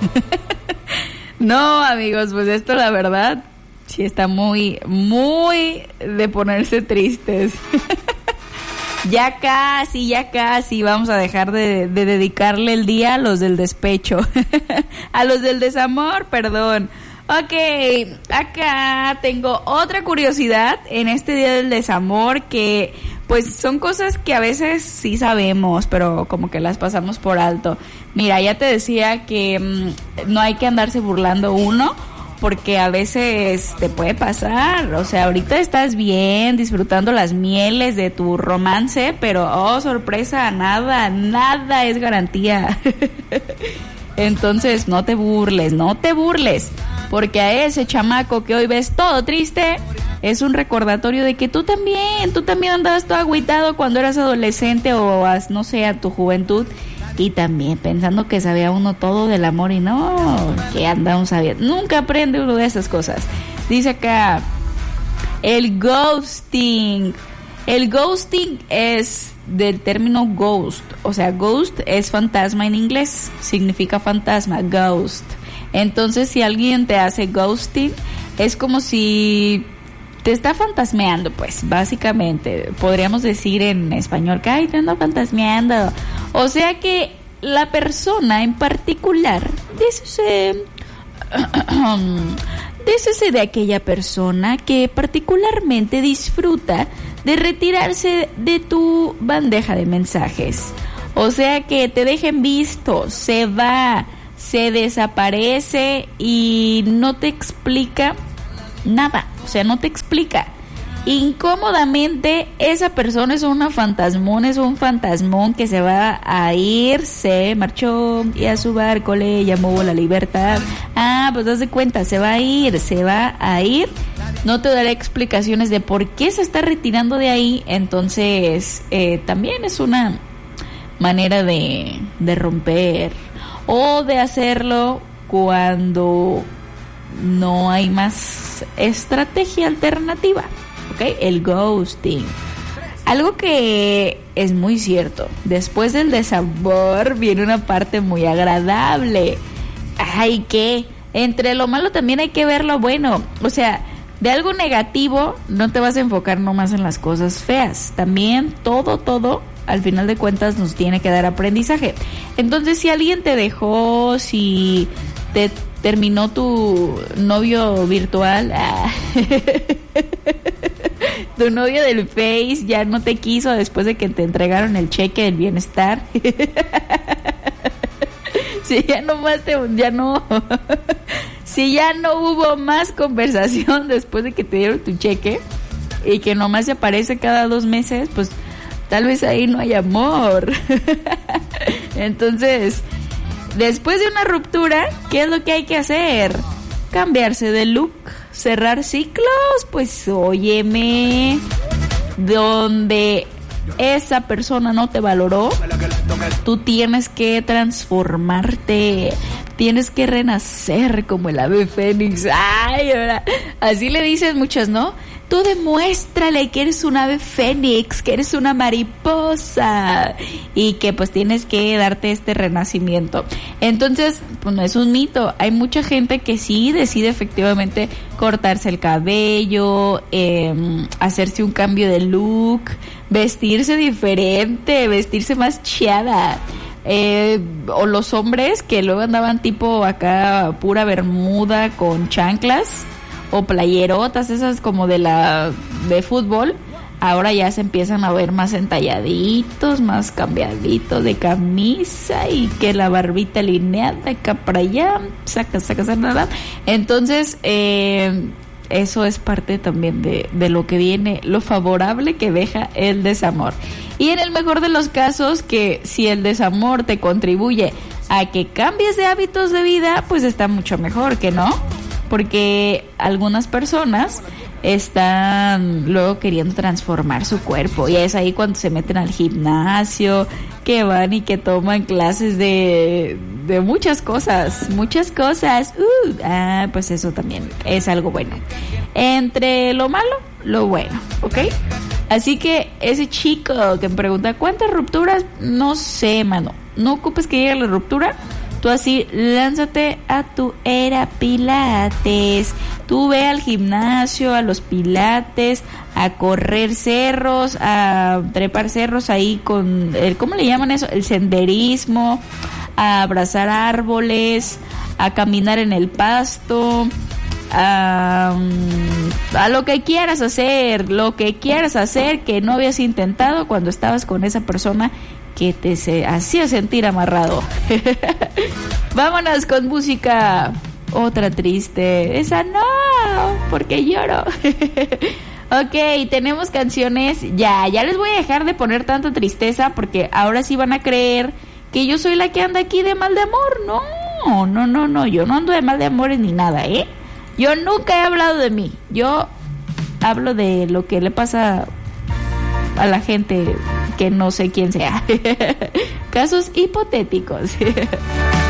No, amigos, pues esto la verdad sí está muy, muy de ponerse tristes. Ya casi vamos a dejar de dedicarle el día a los del despecho. A los del desamor, perdón. Ok, acá tengo otra curiosidad en este día del desamor que pues son cosas que a veces sí sabemos, pero como que las pasamos por alto. Mira, ya te decía que no hay que andarse burlando uno, porque a veces te puede pasar. O sea, ahorita estás bien disfrutando las mieles de tu romance, pero oh, sorpresa, nada es garantía. Entonces no te burles, porque a ese chamaco que hoy ves todo triste es un recordatorio de que tú también andabas todo agüitado cuando eras adolescente o no sé, a tu juventud, y también pensando que sabía uno todo del amor y no, que andamos sabiendo. Nunca aprende uno de esas cosas. Dice acá, el ghosting. El ghosting es del término ghost, o sea, ghost es fantasma en inglés, significa fantasma, ghost. Entonces, si alguien te hace ghosting, es como si te está fantasmeando, pues, básicamente. Podríamos decir en español que, ay, te ando fantasmeando. O sea que la persona en particular, dícese de aquella persona que particularmente disfruta de retirarse de tu bandeja de mensajes. O sea que te dejen visto, se va, se desaparece y no te explica nada. O sea, no te explica. Incómodamente, esa persona es una fantasmón, es un fantasmón que se va a ir, se marchó y a su barco le llamó la libertad. Ah, pues haz de cuenta, se va a ir. No te daré explicaciones de por qué se está retirando de ahí. Entonces, también es una manera de romper o de hacerlo cuando no hay más estrategia alternativa. ¿Ok? El ghosting. Algo que es muy cierto. Después del desamor viene una parte muy agradable. Ay, ¿qué? Entre lo malo también hay que ver lo bueno. O sea, de algo negativo no te vas a enfocar nomás en las cosas feas. También todo, al final de cuentas, nos tiene que dar aprendizaje. Entonces, si alguien te dejó, si te terminó tu novio virtual, tu novio del Face ya no te quiso después de que te entregaron el cheque del bienestar. Si ya no hubo más conversación después de que te dieron tu cheque y que nomás se aparece cada 2 meses, pues tal vez ahí no hay amor. Entonces, después de una ruptura, ¿qué es lo que hay que hacer? Cambiarse de look, cerrar ciclos. Pues óyeme, donde esa persona no te valoró, tú tienes que transformarte, tienes que renacer como el ave fénix. Ay, ahora, así le dicen muchas, ¿no? Tú demuéstrale que eres un ave fénix, que eres una mariposa y que pues tienes que darte este renacimiento. Entonces, pues no es un mito. Hay mucha gente que sí decide efectivamente cortarse el cabello, hacerse un cambio de look, vestirse diferente, vestirse más chiada. O los hombres que luego andaban tipo acá pura bermuda con chanclas o playerotas esas como de fútbol, ahora ya se empiezan a ver más entalladitos, más cambiaditos de camisa y que la barbita alineada acá para allá, saca nada. Entonces eso es parte también de lo que viene, lo favorable que deja el desamor. Y en el mejor de los casos, que si el desamor te contribuye a que cambies de hábitos de vida, pues está mucho mejor, ¿que no? Porque algunas personas están luego queriendo transformar su cuerpo y es ahí cuando se meten al gimnasio, que van y que toman clases de muchas cosas. Pues eso también es algo bueno. Entre lo malo, lo bueno, ¿ok? Así que ese chico que me pregunta ¿cuántas rupturas? No sé, mano. No ocupes que llegue la ruptura, Tú así, lánzate a tu era pilates. Tú ve al gimnasio, a los pilates, a correr cerros, a trepar cerros ahí con el, ¿cómo le llaman eso? El senderismo, a abrazar árboles, a caminar en el pasto, a lo que quieras hacer que no habías intentado cuando estabas con esa persona que te hacía sentir amarrado. Vámonos con música. Otra triste. Esa no, porque lloro. Ok, tenemos canciones. Ya les voy a dejar de poner tanta tristeza, porque ahora sí van a creer que yo soy la que anda aquí de mal de amor. No, yo no ando de mal de amores ni nada, Yo nunca he hablado de mí. Yo hablo de lo que le pasa a la gente que no sé quién sea. Casos hipotéticos.